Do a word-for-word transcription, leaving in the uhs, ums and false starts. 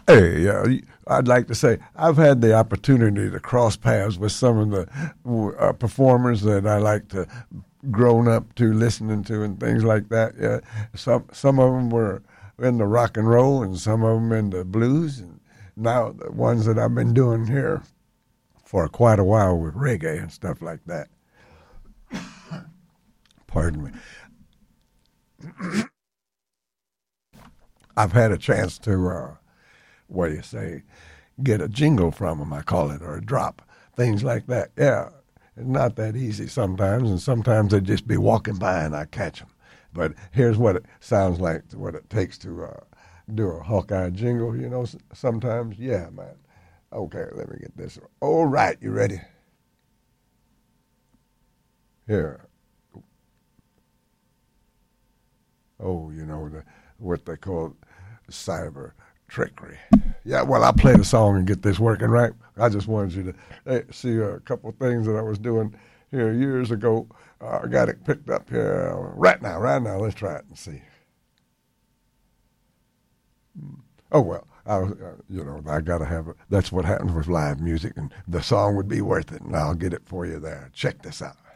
Hey, uh, I'd like to say I've had the opportunity to cross paths with some of the uh, performers that I like to grown up to listening to and things like that. Yeah, some some of them were in the rock and roll, and some of them in the blues, and now the ones that I've been doing here for quite a while with reggae and stuff like that. Pardon me. I've had a chance to. Uh, what do you say, get a jingle from them, I call it, or a drop, things like that. Yeah, it's not that easy sometimes, and sometimes they just be walking by and I catch them. But here's what it sounds like, what it takes to uh, do a Hawkeye jingle, you know, sometimes. Yeah, man. Okay, let me get this. All right, you ready? Here. Oh, you know, the, what they call cyber trickery. Yeah, well, I'll play the song and get this working, right? I just wanted you to hey, see a couple of things that I was doing here years ago. Uh, I got it picked up here right now, right now. Let's try it and see. Oh, well, I was, uh, you know, I got to have it. That's what happens with live music, and the song would be worth it, and I'll get it for you there. Check this out.